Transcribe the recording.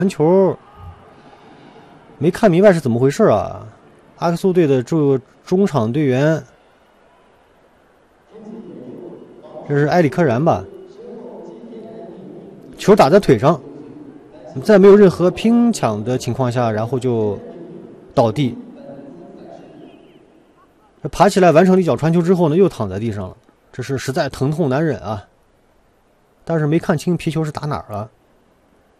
传球没看明白是怎么回事啊！阿克苏队的中场队员，这是埃里克然吧？球打在腿上，在没有任何拼抢的情况下，然后就倒地。爬起来完成了一脚传球之后呢，又躺在地上了，这是实在疼痛难忍啊！但是没看清皮球是打哪儿了。